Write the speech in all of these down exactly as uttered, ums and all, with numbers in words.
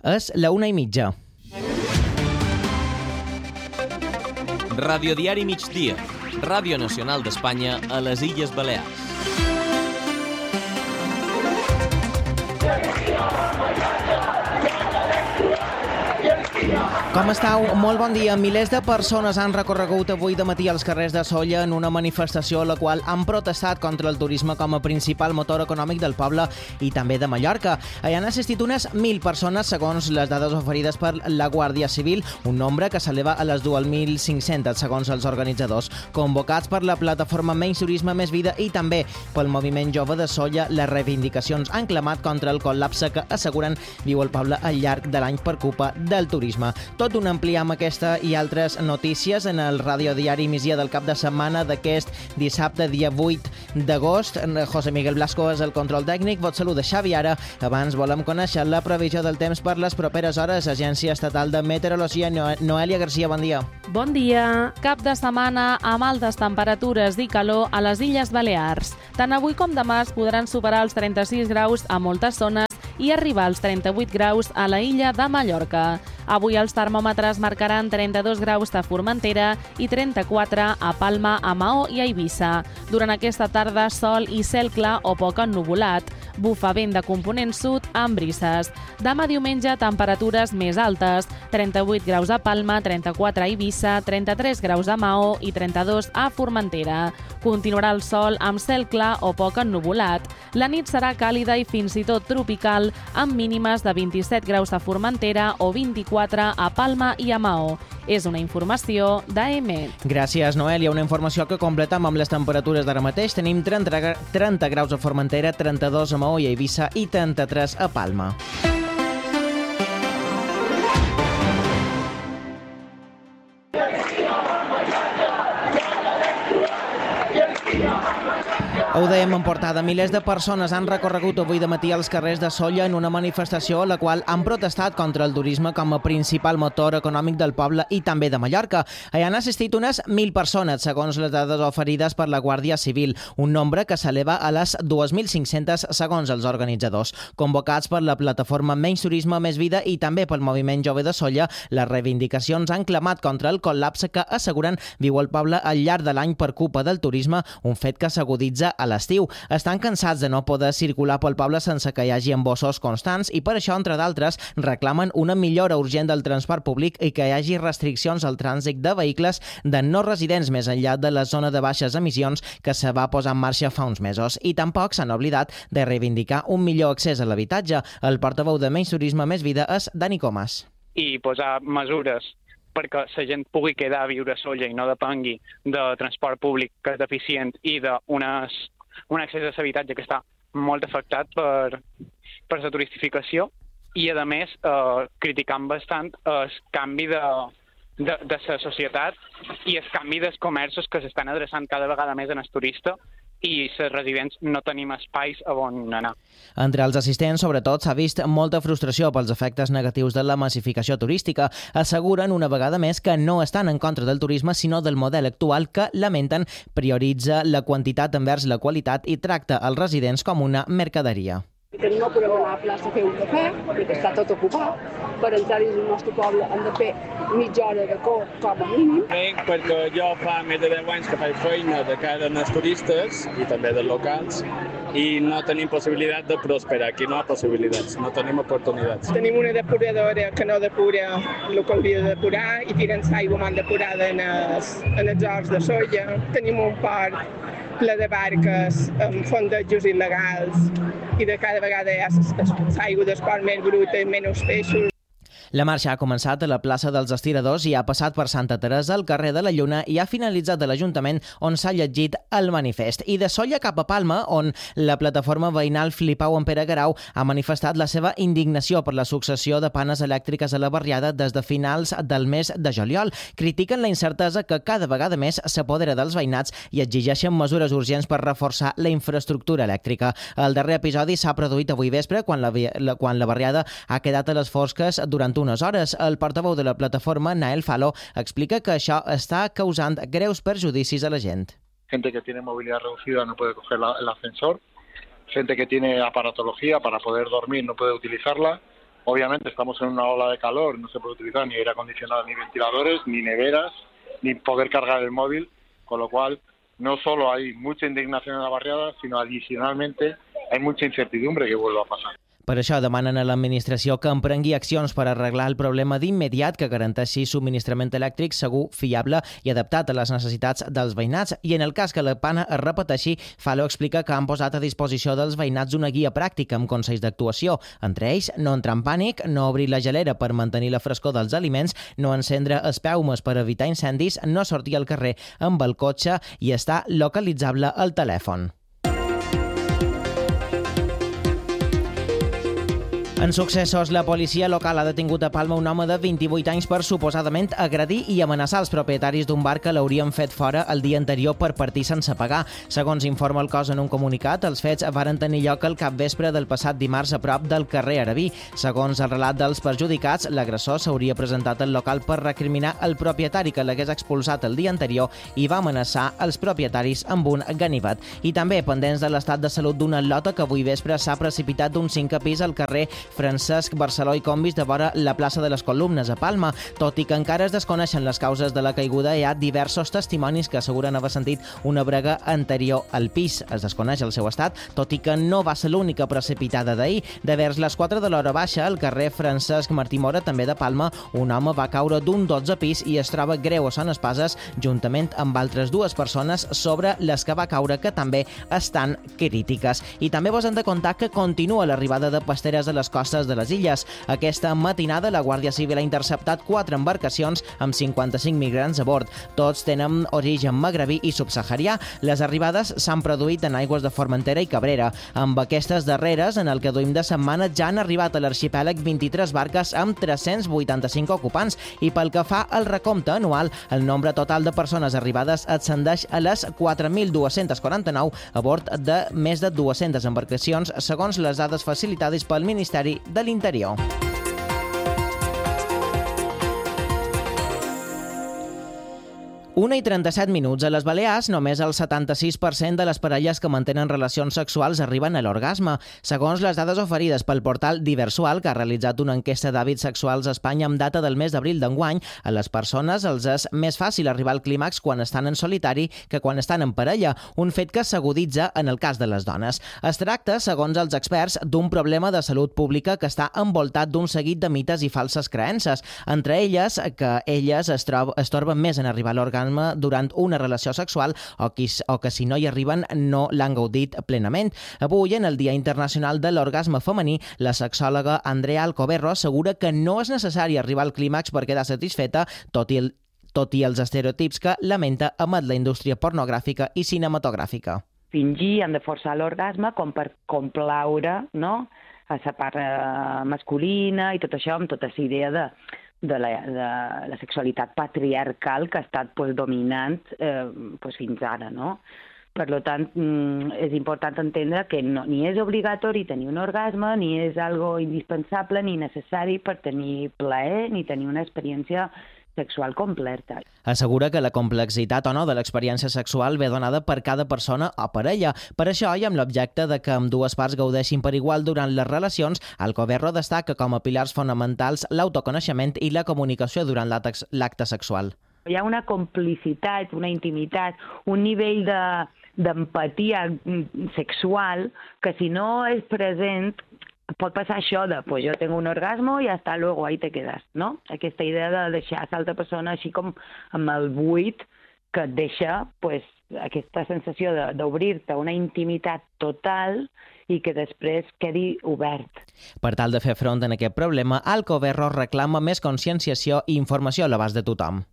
És la una i mitja. Radiodiari Migdia, Ràdio Nacional d'Espanya a les Illes Balears. Com estàu? Molt bon dia. Milers de persones han recorregut avui de matí als carrers de Sóller en una manifestació a la qual han protestat contra el turisme com a principal motor econòmic del poble i també de Mallorca. Hi han assistit unes mil persones, segons les dades oferides per la Guàrdia Civil, un nombre que s'eleva a les dos mil cinc-centes, segons els organitzadors. Convocats per la plataforma Menys Turisme, Més Vida i també pel moviment jove de Sóller, les reivindicacions han clamat contra el col·lapse que asseguren viu el poble al llarg de l'any per culpa del turisme. Tot un amplia amb aquesta i altres notícies en el radiodiari Migdia del cap de setmana d'aquest dissabte, dia vuit d'agost. José Miguel Blasco és el control tècnic. Vos saluda Xavi Ara. Abans volem conèixer la previsió del temps per les properes hores. Agència Estatal de Meteorologia, Noelia Garcia, bon dia. Bon dia. Cap de setmana amb altes temperatures i calor a les Illes Balears. Tant avui com demà es podran superar els trenta-sis graus a moltes zones i arribar als trenta-vuit graus a la illa de Mallorca. Avui els termòmetres marcaran trenta-dos graus a Formentera i trenta-quatre a Palma, a Maó i a Eivissa. Durant aquesta tarda, sol i cel clar o poc ennuvolat. Bufa vent de component sud amb brises. Demà diumenge, temperatures més altes. trenta-vuit graus a Palma, trenta-quatre a Eivissa, trenta-tres graus a Maó i trenta-dos a Formentera. Continuarà el sol amb cel clar o poc ennuvolat. La nit serà càlida i fins i tot tropical, amb mínimes de vint-i-set graus a Formentera o vint-i-quatre a Palma i a Maó. És una informació d'A M. Gràcies, Noelia. Una informació que completem amb les temperatures d'ara mateix. Tenim trenta, trenta graus a Formentera, trenta-dos a Maó i a Eivissa i trenta-tres a Palma. Ho dèiem en portada, milers de persones han recorregut avui de matí als carrers de Sóller en una manifestació a la qual han protestat contra el turisme com a principal motor econòmic del poble i també de Mallorca. Hi han assistit unes mil persones, segons les dades oferides per la Guàrdia Civil, un nombre que s'eleva a les dos mil cinc-centes, segons els organitzadors. Convocats per la plataforma Menys Turisme, Més Vida i també pel moviment jove de Sóller, les reivindicacions han clamat contra el col·lapse que asseguren viu el poble al llarg de l'any per culpa del turisme, un fet que s'aguditza a l'estiu. Estan cansats de no poder circular pel poble sense que hi hagi embossos constants i per això, entre d'altres, reclamen una millora urgent del transport públic i que hi hagi restriccions al trànsit de vehicles de no residents més enllà de la zona de baixes emissions que se va posar en marxa fa uns mesos. I tampoc s'han oblidat de reivindicar un millor accés a l'habitatge. El portaveu de Menys Turisme, Més Vida és Dani Comas. I posar mesures perquè la gent pugui quedar a viure a Sóller i no depengui de transport públic que és deficient i d'un accés a l'habitatge que està molt afectat per, per la turistificació i, a més, eh, criticant bastant el canvi de, de, de la societat i el canvi dels comerços que s'estan adreçant cada vegada més en el turista i els residents no tenim espais a on anar. Entre els assistents, sobretot, s'ha vist molta frustració pels efectes negatius de la massificació turística. Asseguren una vegada més que no estan en contra del turisme, sinó del model actual que, lamenten, prioritza la quantitat envers la qualitat i tracta els residents com una mercaderia. No podem anar a la plaça a fer un cafè, perquè està tot ocupat. Per entrar dins el nostre poble hem de fer mitja hora de cor com a mínim. Bé, perquè jo fa més de deu anys que faig feina de cara als turistes i també dels locals i no tenim possibilitat de prosperar. Aquí no hi ha possibilitats, no tenim oportunitats. Tenim una depuradora que no depura el que hauria de depurar i tiren l'aigua mal depurada en els, en els horts de soia. Tenim un port ple de barques amb fondejos il·legals i de cada vegada hi ha l'aigua del port més bruta i menys peixos. La marxa ha començat a la plaça dels Estiradors i ha passat per Santa Teresa, al carrer de la Lluna i ha finalitzat a l'Ajuntament, on s'ha llegit el manifest. I de Sóller cap a Palma, on la plataforma veïnal Flipau en Pere Garau ha manifestat la seva indignació per la successió de panes elèctriques a la barriada des de finals del mes de juliol. Critiquen la incertesa que cada vegada més s'apodera dels veïnats i exigeixen mesures urgents per reforçar la infraestructura elèctrica. El darrer episodi s'ha produït avui vespre, quan la, quan la barriada ha quedat a les fosques durant unes hores. El portaveu de la plataforma, Nael Falo, explica que això està causant greus perjudicis a la gent. Gente que tiene movilidad reducida no puede coger la, el ascensor, gente que tiene aparatología para poder dormir no puede utilizarla, Obviamente estamos en una ola de calor, no se puede utilizar ni aire acondicionado, ni ventiladores, ni neveras, ni poder cargar el móvil, con lo cual no solo hay mucha indignación en la barriada, sino adicionalmente hay mucha incertidumbre que vuelva a pasar. Per això demanen a l'administració que emprengui accions per arreglar el problema d'immediat, que garanteixi subministrament elèctric segur, fiable i adaptat a les necessitats dels veïnats. I en el cas que la pana es repeteixi, Falo explica que han posat a disposició dels veïnats una guia pràctica amb consells d'actuació. Entre ells, no entrar en pànic, no obrir la gelera per mantenir la frescor dels aliments, no encendre espelmes per evitar incendis, no sortir al carrer amb el cotxe i estar localitzable al telèfon. En successos, la policia local ha detingut a Palma un home de vint-i-vuit anys per suposadament agredir i amenaçar els propietaris d'un bar que l'haurien fet fora el dia anterior per partir sense pagar. Segons informa el cos en un comunicat, els fets varen tenir lloc al capvespre del passat dimarts a prop del carrer Arabí. Segons el relat dels perjudicats, l'agressor s'hauria presentat al local per recriminar el propietari que l'hagués expulsat el dia anterior i va amenaçar els propietaris amb un ganivet. I també pendents de l'estat de salut d'una lota que avui vespre s'ha precipitat d'un cinquè pis al carrer Francesc Barceló i Combis de vora la plaça de les Columnes a Palma. Tot i que encara es desconeixen les causes de la caiguda, hi ha diversos testimonis que asseguren haver sentit una brega anterior al pis. Es desconeix el seu estat, tot i que no va ser l'única precipitada d'ahir. De vers les quatre de l'hora baixa, al carrer Francesc Martí Mora, també de Palma, un home va caure d'un dotze pis i es troba greu a Son Espases, juntament amb altres dues persones sobre les que va caure, que també estan crítiques. I també vos hem de contar que continua l'arribada de pasteres a les costes de les illes. Aquesta matinada la Guàrdia Civil ha interceptat quatre embarcacions amb cinquanta-cinc migrants a bord. Tots tenen origen magrebí i subsaharià. Les arribades s'han produït en aigües de Formentera i Cabrera. Amb aquestes darreres, en el que duim de setmana, ja han arribat a l'arxipèlag vint-i-tres barques amb tres-cents vuitanta-cinc ocupants i pel que fa al recompte anual, el nombre total de persones arribades ascendeix a les quatre mil dos-cents quaranta-nou a bord de més de dues-centes embarcacions, segons les dades facilitades pel Ministeri de l'Interior. una i trenta-set minuts. A les Balears, només el setanta-sis per cent de les parelles que mantenen relacions sexuals arriben a l'orgasme. Segons les dades oferides pel portal Diversual, que ha realitzat una enquesta d'hàbits sexuals a Espanya amb data del mes d'abril d'enguany, a les persones els és més fàcil arribar al clímax quan estan en solitari que quan estan en parella, un fet que s'aguditza en el cas de les dones. Es tracta, segons els experts, d'un problema de salut pública que està envoltat d'un seguit de mites i falses creences, entre elles que elles es, trob, es torben més en arribar a l'orgasme durant una relació sexual o que, o que si no hi arriben no l'han gaudit plenament. Avui, en el Dia Internacional de l'Orgasme Femení, la sexòloga Andrea Alcoberro assegura que no és necessari arribar al clímax per quedar satisfeta, tot i, el, tot i els estereotips que lamenta emet la indústria pornogràfica i cinematogràfica. Fingir han de forçar l'orgasme com per complaure, no?, a la part masculina i tot això, amb tota aquesta idea de de la, de la sexualitat patriarcal que ha estat pues, dominant eh, pues, fins ara, no? Per tant, és important entendre que no, ni és obligatori tenir un orgasme, ni és algo indispensable ni necessari per tenir plaer ni tenir una experiència sexual completa. Assegura que la complexitat o no de l'experiència sexual ve donada per cada persona o parella. Per això, i amb l'objecte de que ambdues parts gaudeixin per igual durant les relacions, Alcoberro destaca com a pilars fonamentals l'autoconeixement i la comunicació durant l'acte sexual. Hi ha una complicitat, una intimitat, un nivell de, d'empatia sexual que si no és present pot passar això de, pues jo tengo un orgasmo i hasta luego, ahí te quedas, no? Aquesta idea de deixar a l'altra persona així com amb el buit que et deixa, pues, aquesta sensació d'obrir-te una intimitat total i que després quedi obert. Per tal de fer front a aquest problema, Alcoberro reclama més conscienciació i informació a l'abast de tothom.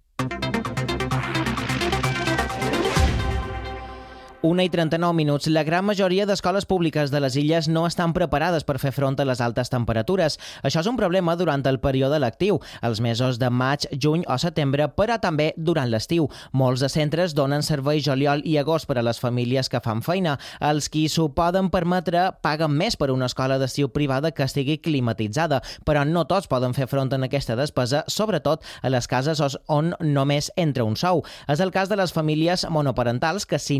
una i trenta-nou minuts. La gran majoria d'escoles públiques de les illes no estan preparades per fer front a les altes temperatures. Això és un problema durant el període lectiu, els mesos de maig, juny o setembre, però també durant l'estiu. Molts de centres donen servei juliol i agost per a les famílies que fan feina. Els qui s'ho poden permetre paguen més per una escola d'estiu privada que estigui climatitzada, però no tots poden fer front a aquesta despesa, sobretot a les cases on només entra un sou. És el cas de les famílies monoparentals que, si no tenen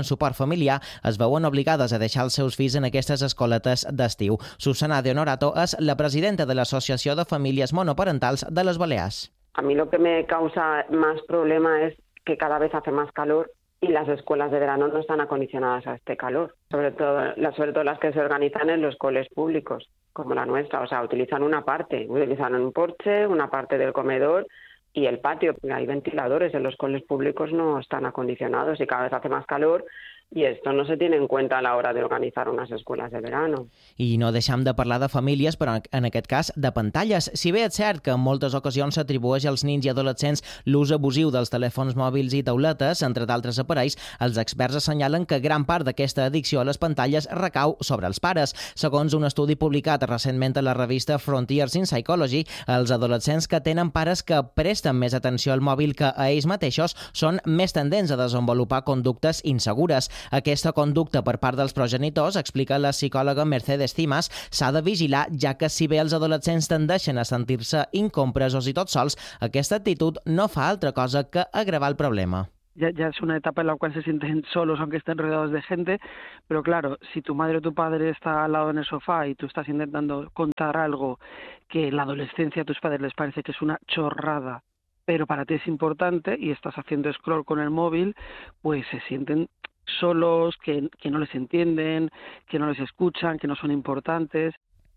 suport familiar es veuen obligades a deixar els seus fills en aquestes escoletes d'estiu. Susana de Honorato és la presidenta de l'Associació de Famílies Monoparentals de les Balears. A mí lo que me causa más problema es que cada vez hace más calor y las escuelas de verano no están acondicionadas a este calor, sobre todo, sobre todo las que se organizan en los coles públicos, como la nuestra. O sea, utilizan una parte, utilizan un porche, una parte del comedor y el patio. Hay ventiladores, en los coles públicos no están acondicionados y cada vez hace más calor i esto no se tiene en cuenta a la hora de organizar unas escuelas de verano. I no deixem de parlar de famílies, però en aquest cas de pantalles. Si bé és cert que en moltes ocasions s'atribueix als nins i adolescents l'ús abusiu dels telèfons mòbils i tauletes, entre d'altres aparells, els experts assenyalen que gran part d'aquesta addicció a les pantalles recau sobre els pares. Segons un estudi publicat recentment a la revista Frontiers in Psychology, els adolescents que tenen pares que presten més atenció al mòbil que a ells mateixos són més tendents a desenvolupar conductes insegures. Aquesta conducta per part dels progenitors, explica la psicòloga Mercedes Cimas, s'ha de vigilar, ja que si bé els adolescents tendeixen a sentir-se incompresos i tots sols, aquesta actitud no fa altra cosa que agravar el problema. Ya, ya es una etapa en la cual se sienten solos aunque estén rodeados de gente, pero claro, si tu madre o tu padre está al lado en el sofá y tú estás intentando contar algo que en la adolescencia a tus padres les parece que es una chorrada, pero para ti es importante y estás haciendo scroll con el móvil, pues se sienten solos, que, que no les entienden, que no les escuchan, que no son importantes.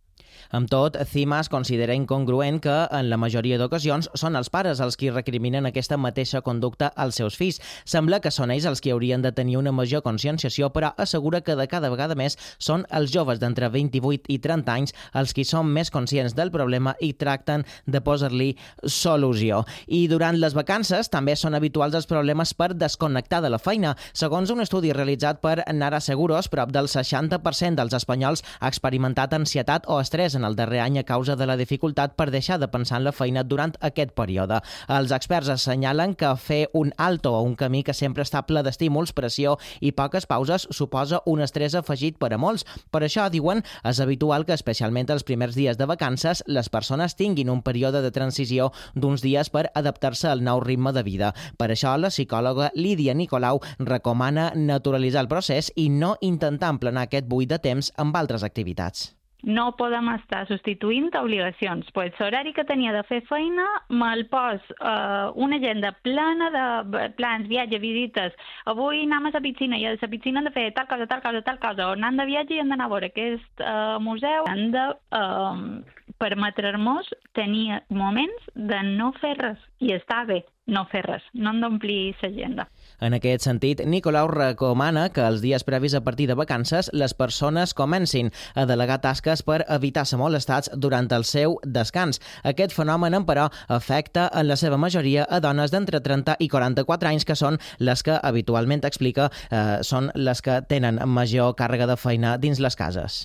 Amb tot, Cimas considera incongruent que, en la majoria d'ocasions, són els pares els qui recriminen aquesta mateixa conducta als seus fills. Sembla que són ells els qui haurien de tenir una major conscienciació, però assegura que de cada vegada més són els joves d'entre vint-i-vuit i trenta anys els qui són més conscients del problema i tracten de posar-li solució. I durant les vacances també són habituals els problemes per desconnectar de la feina. Segons un estudi realitzat per Nara Seguros, prop del seixanta per cent dels espanyols ha experimentat ansietat o estrès en el darrer any a causa de la dificultat per deixar de pensar en la feina durant aquest període. Els experts assenyalen que fer un alto a un camí que sempre està ple d'estímuls, pressió i poques pauses suposa un estrès afegit per a molts. Per això, diuen, és habitual que, especialment els primers dies de vacances, les persones tinguin un període de transició d'uns dies per adaptar-se al nou ritme de vida. Per això, la psicòloga Lídia Nicolau recomana naturalitzar el procés i no intentar emplenar aquest buit de temps amb altres activitats. No podem estar substituint obligacions. Pues l'horari que tenia de fer feina me'l pos uh, una agenda plena de plans, viatge, visites. Avui anem a la piscina i a la piscina hem de fer tal cosa, tal cosa, tal cosa. O anem de viatge i hem d'anar a veure aquest uh, museu. Hem de uh, permetre-nos tenir moments de no fer res. I està bé no fer res, no hem d'omplir l'agenda. En aquest sentit, Nicolau recomana que els dies previs a partir de vacances les persones comencin a delegar tasques per evitar ser molestats durant el seu descans. Aquest fenomen, però, afecta en la seva majoria a dones d'entre trenta i quaranta-quatre anys, que són les que habitualment, explica, eh, són les que tenen major càrrega de feina dins les cases.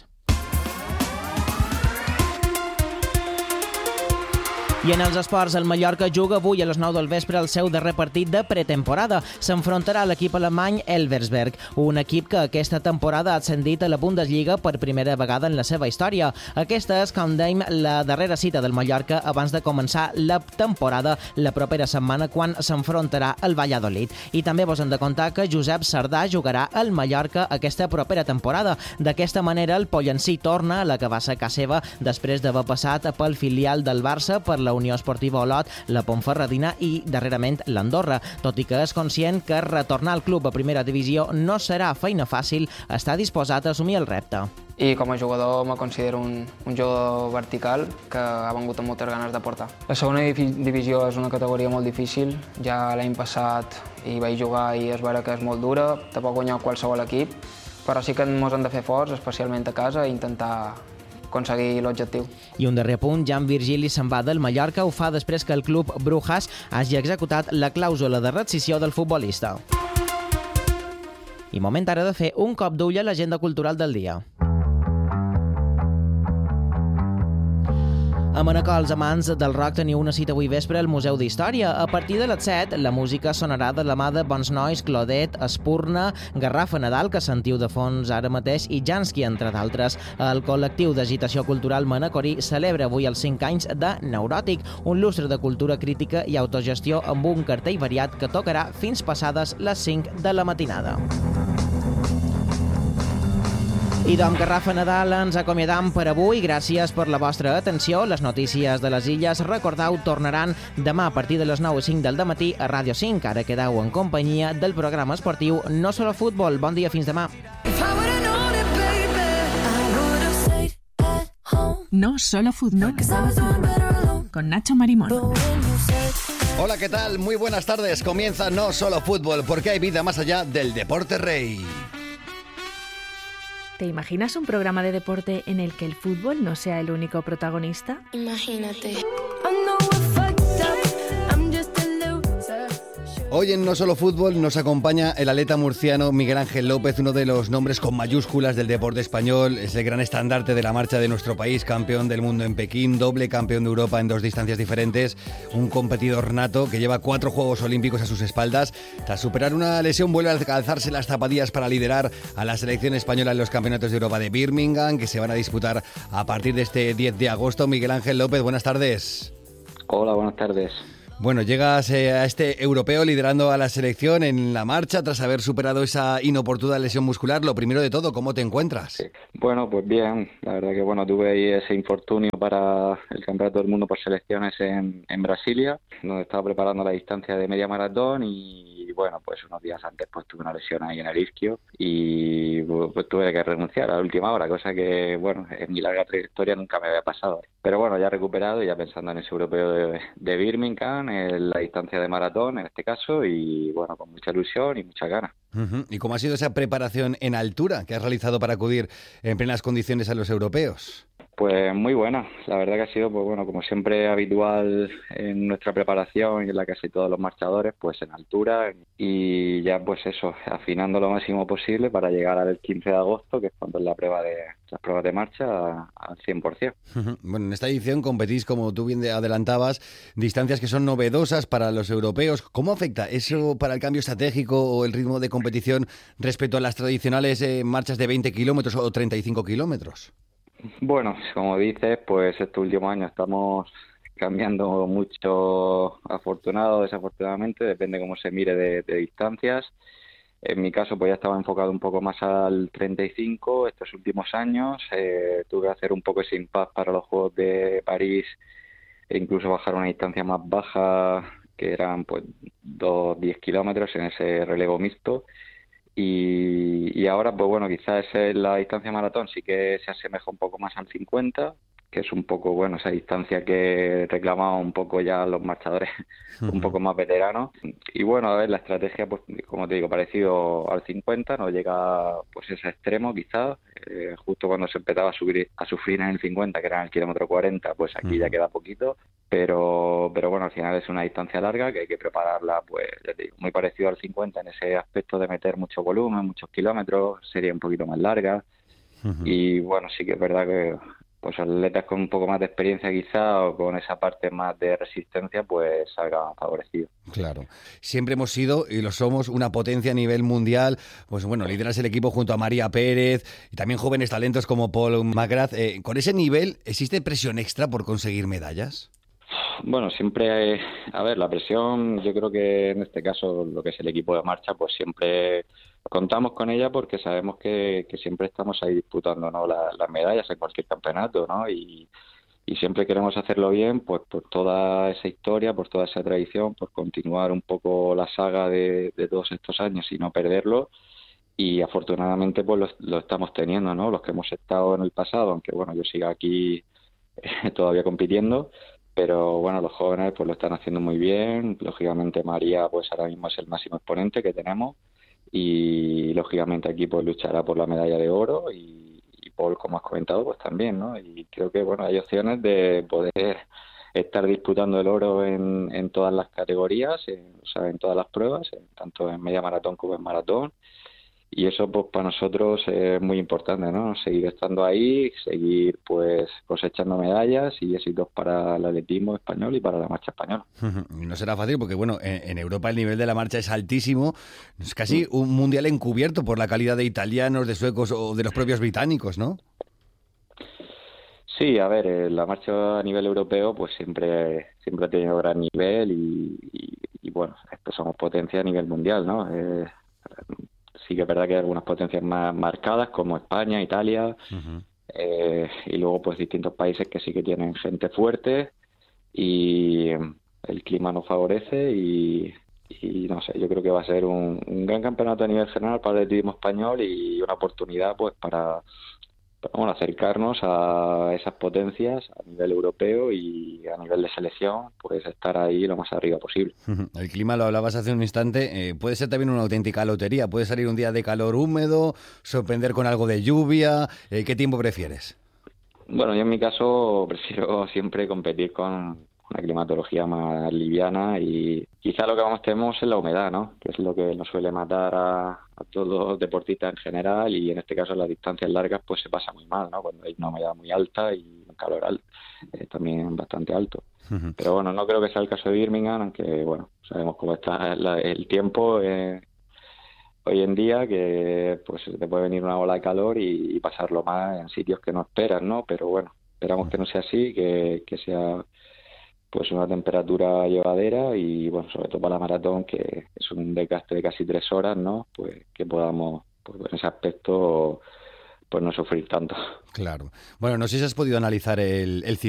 I en els esports, el Mallorca juga avui a les nou del vespre el seu darrer partit de pretemporada. S'enfrontarà a l'equip alemany Elversberg, un equip que aquesta temporada ha ascendit a la Bundesliga per primera vegada en la seva història. Aquesta és, com dèiem, la darrera cita del Mallorca abans de començar la temporada la propera setmana, quan s'enfrontarà al Valladolid. I també vos hem de contar que Josep Sardà jugarà al Mallorca aquesta propera temporada. D'aquesta manera, el Pollencí torna a la que va ser casa seva després d'haver passat pel filial del Barça, per la Unió Esportiva Olot, la Pontferradina i, darrerament, l'Andorra. Tot i que és conscient que retornar al club a primera divisió no serà feina fàcil, està disposat a assumir el repte. I com a jugador me considero un, un jugador vertical que ha vengut amb moltes ganes de portar. La segona divisió és una categoria molt difícil. Ja l'any passat hi vaig jugar i es veure que és molt dura, te pot guanyar qualsevol equip, però sí que ens hem de fer forts, especialment a casa, i intentar aconseguir l'objectiu. I un darrer punt, Jan Virgili se'n va del Mallorca, ho fa després que el club Brujas hagi executat la clàusula de rescissió del futbolista. I moment ara de fer un cop d'ull a l'agenda cultural del dia. A Manacor, els amants del rock teniu una cita avui vespre al Museu d'Història. A partir de les set, la música sonarà de la mà de Bons Nois, Clodet, Espurna, Garrafa Nadal, que sentiu de fons ara mateix, i Jansky, entre d'altres. El col·lectiu d'agitació cultural manacorí celebra avui els cinc anys de Neuròtic, un lustre de cultura crítica i autogestió amb un cartell variat que tocarà fins passades les cinc de la matinada. I doncs que Rafa Nadal ens acomiadam per avui. Gràcies per la vostra atenció. Les notícies de les Illes, recordeu, tornaran demà a partir de les nou i cinc del dematí a Ràdio cinc. Ara quedeu en companyia del programa esportiu No Solo Futbol. Bon dia, fins demà. No Solo Fútbol, con Nacho Marimón. Hola, ¿qué tal? Muy buenas tardes. Comienza No Solo Fútbol, porque hay vida más allá del deporte rey. ¿Te imaginas un programa de deporte en el que el fútbol no sea el único protagonista? Imagínate. Hoy en No Solo Fútbol nos acompaña el atleta murciano Miguel Ángel López, uno de los nombres con mayúsculas del deporte español. Es el gran estandarte de la marcha de nuestro país, campeón del mundo en Pekín, doble campeón de Europa en dos distancias diferentes, un competidor nato que lleva cuatro Juegos Olímpicos a sus espaldas. Tras superar una lesión vuelve a calzarse las zapatillas para liderar a la selección española en los Campeonatos de Europa de Birmingham, que se van a disputar a partir de este diez de agosto. Miguel Ángel López, buenas tardes. Hola, buenas tardes. Bueno, llegas eh, a este europeo liderando a la selección en la marcha tras haber superado esa inoportuna lesión muscular. Lo primero de todo, ¿cómo te encuentras? Sí. Bueno, pues bien. La verdad que bueno, tuve ahí ese infortunio para el Campeonato del Mundo por selecciones en, en Brasilia, donde estaba preparando la distancia de media maratón y bueno, pues unos días antes pues tuve una lesión ahí en el isquio y pues tuve que renunciar a la última hora, cosa que bueno, en mi larga trayectoria nunca me había pasado. Pero bueno, ya recuperado y ya pensando en ese europeo de, de Birmingham, en la distancia de maratón en este caso, y bueno, con mucha ilusión y muchas ganas. Uh-huh. ¿Y cómo ha sido esa preparación en altura que has realizado para acudir en plenas condiciones a los europeos? Pues muy buena, la verdad que ha sido, pues bueno, como siempre habitual en nuestra preparación y en la casi todos los marchadores, pues en altura y ya pues eso, afinando lo máximo posible para llegar al quince de agosto, que es cuando es la prueba de las pruebas de marcha al cien por ciento. Uh-huh. Bueno, en esta edición competís, como tú bien adelantabas, distancias que son novedosas para los europeos. ¿Cómo afecta eso para el cambio estratégico o el ritmo de competición respecto a las tradicionales eh, marchas de veinte kilómetros o treinta y cinco kilómetros? Bueno, como dices, pues este último año estamos cambiando mucho, afortunado o desafortunadamente, depende cómo se mire de, de distancias. En mi caso, pues ya estaba enfocado un poco más al treinta y cinco estos últimos años. Eh, tuve que hacer un poco ese impasse para los Juegos de París e incluso bajar una distancia más baja, que eran pues dos diez kilómetros en ese relevo mixto. Y, y ahora, pues bueno, quizás la distancia maratón sí que se asemeja un poco más al cincuenta, que es un poco, bueno, esa distancia que reclamaban un poco ya los marchadores un poco más veteranos. Y bueno, a ver, la estrategia, pues como te digo, parecido al cincuenta, no llega pues ese extremo quizás, eh, justo cuando se empezaba a subir a sufrir en el cincuenta, que era en el kilómetro cuarenta, pues aquí ya queda poquito, pero pero bueno, al final es una distancia larga que hay que prepararla, pues ya te digo, muy parecido al cincuenta en ese aspecto de meter mucho volumen, muchos kilómetros, sería un poquito más larga. Uh-huh. Y bueno, sí que es verdad que pues atletas con un poco más de experiencia quizá o con esa parte más de resistencia pues salgan favorecidos. Claro. Siempre hemos sido y lo somos una potencia a nivel mundial. Pues bueno, lideras el equipo junto a María Pérez y también jóvenes talentos como Paul McGrath. Eh, ¿Con ese nivel existe presión extra por conseguir medallas? Bueno, siempre hay, a ver, la presión, yo creo que en este caso lo que es el equipo de marcha, pues siempre contamos con ella porque sabemos que, que siempre estamos ahí disputando, ¿no?, la, las medallas en cualquier campeonato, ¿no? Y, y siempre queremos hacerlo bien, pues por toda esa historia, por toda esa tradición, por continuar un poco la saga de, de todos estos años y no perderlo. Y afortunadamente pues lo, lo estamos teniendo, ¿no? Los que hemos estado en el pasado, aunque bueno, yo siga aquí eh, todavía compitiendo, pero bueno, los jóvenes pues lo están haciendo muy bien. Lógicamente María pues ahora mismo es el máximo exponente que tenemos y lógicamente aquí pues luchará por la medalla de oro y, y Paul, como has comentado, pues también, ¿no? Y creo que bueno, hay opciones de poder estar disputando el oro en, en todas las categorías, en, o sea, en todas las pruebas, en, tanto en media maratón como en maratón. Y eso pues para nosotros es muy importante, ¿no? Seguir estando ahí, seguir pues cosechando medallas y éxitos para el atletismo español y para la marcha española. No será fácil porque bueno, en, en Europa el nivel de la marcha es altísimo, es casi un mundial encubierto por la calidad de italianos, de suecos o de los propios británicos, ¿no? Sí, a ver, la marcha a nivel europeo pues siempre siempre ha tenido gran nivel y, y, y bueno, estos somos potencia a nivel mundial, ¿no? Eh, sí que es verdad que hay algunas potencias más marcadas, como España, Italia, Uh-huh. eh, y luego pues distintos países que sí que tienen gente fuerte y el clima nos favorece y, y no sé, yo creo que va a ser un, un gran campeonato a nivel general para el atletismo español y una oportunidad pues para, para bueno, acercarnos a esas potencias a nivel europeo y a nivel de selección, pues estar ahí lo más arriba posible. El clima, lo hablabas hace un instante, eh, puede ser también una auténtica lotería. Puede salir un día de calor húmedo, sorprender con algo de lluvia. Eh, ¿Qué tiempo prefieres? Bueno, yo en mi caso prefiero siempre competir con una climatología más liviana y quizá lo que más tememos es la humedad, ¿no? Que es lo que nos suele matar a, a todos los deportistas en general y en este caso en las distancias largas pues se pasa muy mal, ¿no? Cuando hay una humedad muy alta y un calor alto, eh, también bastante alto. Uh-huh. Pero bueno, no creo que sea el caso de Birmingham, aunque bueno, sabemos cómo está la, el tiempo eh, hoy en día, que pues te puede venir una ola de calor y, y pasarlo más en sitios que no esperas, ¿no? Pero bueno, esperamos que no sea así, que, que sea pues una temperatura llevadera y bueno, sobre todo para la maratón, que es un desgaste de casi tres horas, ¿no? Pues que podamos, pues en ese aspecto, pues no sufrir tanto. Claro. Bueno, no sé si has podido analizar el, el